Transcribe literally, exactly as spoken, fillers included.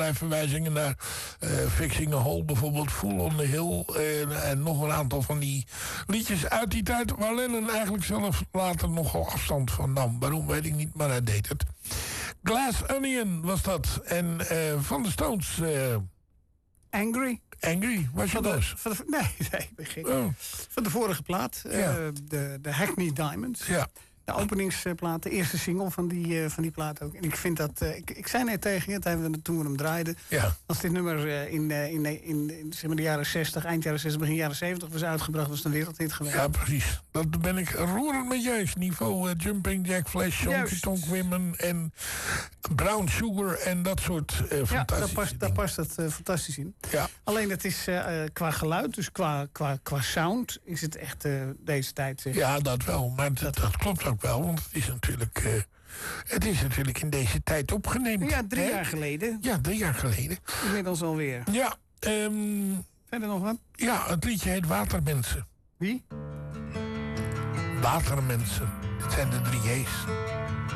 allerlei verwijzingen naar uh, Fixing a Hole, bijvoorbeeld Fool on the Hill. En, en nog een aantal van die liedjes uit die tijd waar Lennon eigenlijk zelf later nogal afstand van nam. Waarom weet ik niet, maar hij deed het. Glass Onion was dat. En uh, van de Stones... Uh, Angry. Angry, was je dus? Van de, nee, nee, begin. Oh. Van de vorige plaat, ja. uh, de, de Hackney Diamonds. Ja. De openingsplaat, de eerste single van die, uh, van die plaat ook. En ik vind dat, uh, ik, ik zei net tegen je, toen we, toen we hem draaiden. Ja. Als dit nummer uh, in, uh, in, in, in, in zeg maar de jaren zestig, eind jaren zestig, begin jaren zeventig was uitgebracht, was het een wereldhit geweest. Ja, precies. Dat ben ik roerend met je eens. Niveau uh, Jumping Jack Flash, Honky Tonk Women en Brown Sugar en dat soort uh, fantastische ja, daar past, dingen. daar past het uh, fantastisch in. Ja. Alleen het is uh, qua geluid, dus qua, qua, qua sound, is het echt uh, deze tijd. Zeg. Ja, dat wel. Maar dat, dat klopt ook wel, want het is natuurlijk, uh, het is natuurlijk in deze tijd opgenomen. Ja, drie hè? jaar geleden. Ja, drie jaar geleden. Inmiddels alweer. Ja. Um, Verder nog wat? Ja, het liedje heet Watermensen. Wie? Watermensen. Het zijn de drie J's.